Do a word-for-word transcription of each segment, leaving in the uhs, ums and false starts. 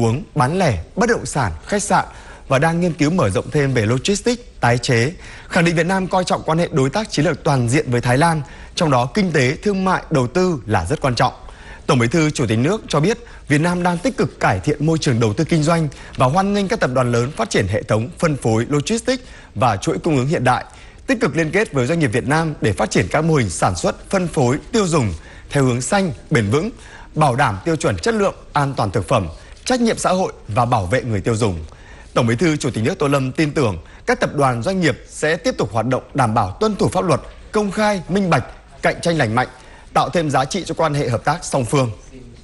uống, bán lẻ, bất động sản, khách sạn và đang nghiên cứu mở rộng thêm về logistics, tái chế, khẳng định Việt Nam coi trọng quan hệ đối tác chiến lược toàn diện với Thái Lan, trong đó kinh tế, thương mại, đầu tư là rất quan trọng. Tổng Bí thư Chủ tịch nước cho biết Việt Nam đang tích cực cải thiện môi trường đầu tư kinh doanh và hoan nghênh các tập đoàn lớn phát triển hệ thống phân phối logistics và chuỗi cung ứng hiện đại, tích cực liên kết với doanh nghiệp Việt Nam để phát triển các mô hình sản xuất, phân phối, tiêu dùng theo hướng xanh, bền vững, bảo đảm tiêu chuẩn chất lượng, an toàn thực phẩm, trách nhiệm xã hội và bảo vệ người tiêu dùng. Tổng Bí thư Chủ tịch nước Tô Lâm tin tưởng các tập đoàn doanh nghiệp sẽ tiếp tục hoạt động đảm bảo tuân thủ pháp luật, công khai, minh bạch, cạnh tranh lành mạnh, tạo thêm giá trị cho quan hệ hợp tác song phương.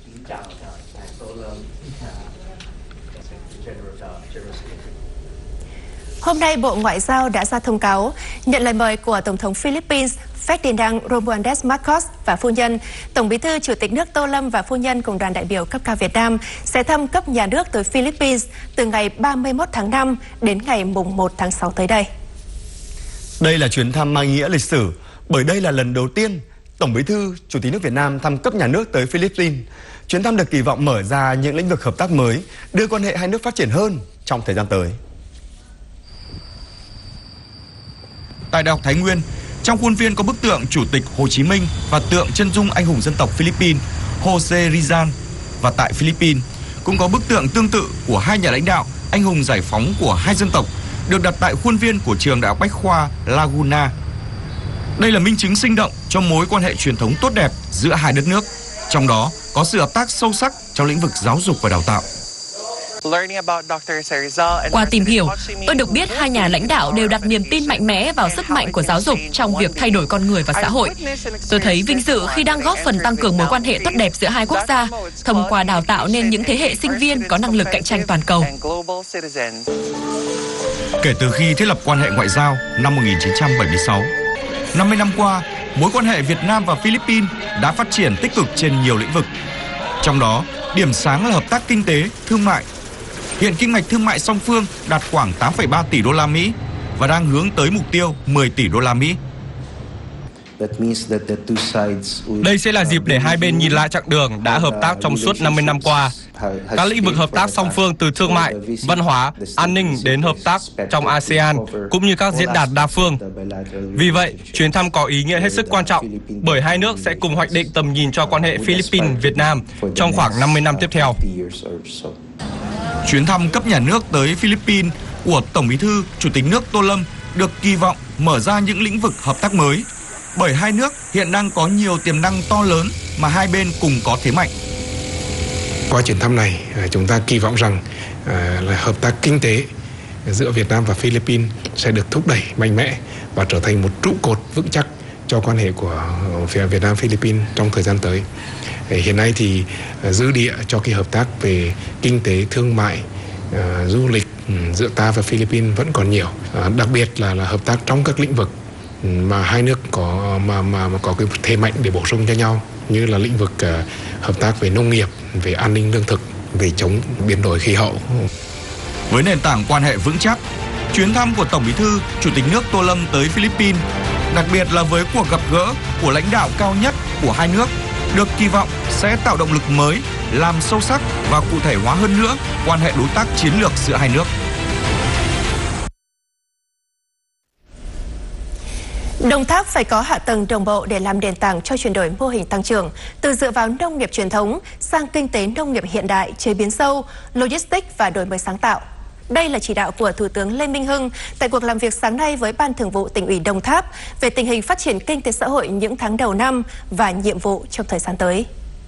Hôm nay, Bộ Ngoại giao đã ra thông cáo nhận lời mời của Tổng thống Philippines Ferdinand Romualdez Marcos và phu nhân. Tổng Bí thư Chủ tịch nước Tô Lâm và phu nhân cùng đoàn đại biểu cấp cao Việt Nam sẽ thăm cấp nhà nước tới Philippines từ ngày ba mươi mốt tháng năm đến ngày mùng một tháng sáu tới đây. Đây là chuyến thăm mang nghĩa lịch sử, bởi đây là lần đầu tiên Tổng Bí thư Chủ tịch nước Việt Nam thăm cấp nhà nước tới Philippines. Chuyến thăm được kỳ vọng mở ra những lĩnh vực hợp tác mới, đưa quan hệ hai nước phát triển hơn trong thời gian tới. Tại Đại học Thái Nguyên, trong khuôn viên có bức tượng Chủ tịch Hồ Chí Minh và tượng chân dung anh hùng dân tộc Philippines Jose Rizal. Và tại Philippines cũng có bức tượng tương tự của hai nhà lãnh đạo anh hùng giải phóng của hai dân tộc được đặt tại khuôn viên của trường Đại học Bách khoa Laguna. Đây là minh chứng sinh động cho mối quan hệ truyền thống tốt đẹp giữa hai đất nước, trong đó có sự hợp tác sâu sắc trong lĩnh vực giáo dục và đào tạo. Qua tìm hiểu, tôi được biết hai nhà lãnh đạo đều đặt niềm tin mạnh mẽ vào sức mạnh của giáo dục trong việc thay đổi con người và xã hội. Tôi thấy vinh dự khi đang góp phần tăng cường mối quan hệ tốt đẹp giữa hai quốc gia, thông qua đào tạo nên những thế hệ sinh viên có năng lực cạnh tranh toàn cầu. Kể từ khi thiết lập quan hệ ngoại giao năm một nghìn chín trăm bảy mươi sáu, năm mươi năm qua, mối quan hệ Việt Nam và Philippines đã phát triển tích cực trên nhiều lĩnh vực. Trong đó, điểm sáng là hợp tác kinh tế, thương mại. Hiện kim ngạch thương mại song phương đạt khoảng tám phẩy ba tỷ đô la Mỹ và đang hướng tới mục tiêu mười tỷ đô la Mỹ. Đây sẽ là dịp để hai bên nhìn lại chặng đường đã hợp tác trong suốt năm mươi năm qua. Các lĩnh vực hợp tác song phương từ thương mại, văn hóa, an ninh đến hợp tác trong a sê an cũng như các diễn đàn đa phương. Vì vậy, chuyến thăm có ý nghĩa hết sức quan trọng bởi hai nước sẽ cùng hoạch định tầm nhìn cho quan hệ Philippines-Việt Nam trong khoảng năm mươi năm tiếp theo. Chuyến thăm cấp nhà nước tới Philippines của Tổng Bí thư Chủ tịch nước Tô Lâm được kỳ vọng mở ra những lĩnh vực hợp tác mới, bởi hai nước hiện đang có nhiều tiềm năng to lớn mà hai bên cùng có thế mạnh. Qua chuyến thăm này, chúng ta kỳ vọng rằng là hợp tác kinh tế giữa Việt Nam và Philippines sẽ được thúc đẩy mạnh mẽ và trở thành một trụ cột vững chắc cho quan hệ của Việt Nam Philippines trong thời gian tới. Hiện nay thì dư địa cho cái hợp tác về kinh tế, thương mại, du lịch giữa ta và Philippines vẫn còn nhiều, đặc biệt là là hợp tác trong các lĩnh vực mà hai nước có mà mà, mà có cái thế mạnh để bổ sung cho nhau, như là lĩnh vực uh, hợp tác về nông nghiệp, về an ninh lương thực, về chống biến đổi khí hậu. Với nền tảng quan hệ vững chắc, chuyến thăm của Tổng Bí thư Chủ tịch nước Tô Lâm tới Philippines, đặc biệt là với cuộc gặp gỡ của lãnh đạo cao nhất của hai nước, được kỳ vọng sẽ tạo động lực mới, làm sâu sắc và cụ thể hóa hơn nữa quan hệ đối tác chiến lược giữa hai nước. Đồng Tháp phải có hạ tầng đồng bộ để làm nền tảng cho chuyển đổi mô hình tăng trưởng, từ dựa vào nông nghiệp truyền thống sang kinh tế nông nghiệp hiện đại, chế biến sâu, logistics và đổi mới sáng tạo. Đây là chỉ đạo của Thủ tướng Lê Minh Hưng tại cuộc làm việc sáng nay với Ban Thường vụ Tỉnh ủy Đồng Tháp về tình hình phát triển kinh tế xã hội những tháng đầu năm và nhiệm vụ trong thời gian tới.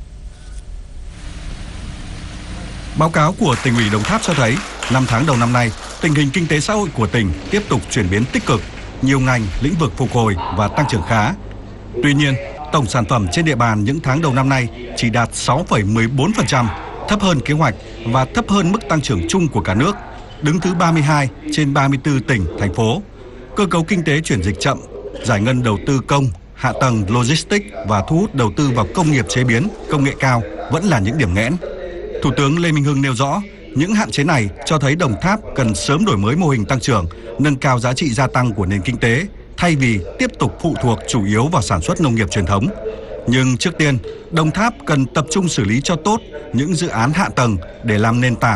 Báo cáo của Tỉnh ủy Đồng Tháp cho thấy, năm tháng đầu năm nay, tình hình kinh tế xã hội của tỉnh tiếp tục chuyển biến tích cực, nhiều ngành, lĩnh vực phục hồi và tăng trưởng khá. Tuy nhiên, tổng sản phẩm trên địa bàn những tháng đầu năm nay chỉ đạt sáu phẩy mười bốn phần trăm, thấp hơn kế hoạch và thấp hơn mức tăng trưởng chung của cả nước, đứng thứ ba mươi hai trên ba mươi tư tỉnh, thành phố. Cơ cấu kinh tế chuyển dịch chậm, giải ngân đầu tư công, hạ tầng logistics và thu hút đầu tư vào công nghiệp chế biến, công nghệ cao vẫn là những điểm nghẽn. Thủ tướng Lê Minh Hưng nêu rõ, những hạn chế này cho thấy Đồng Tháp cần sớm đổi mới mô hình tăng trưởng, nâng cao giá trị gia tăng của nền kinh tế, thay vì tiếp tục phụ thuộc chủ yếu vào sản xuất nông nghiệp truyền thống. Nhưng trước tiên, Đồng Tháp cần tập trung xử lý cho tốt những dự án hạ tầng để làm nền tảng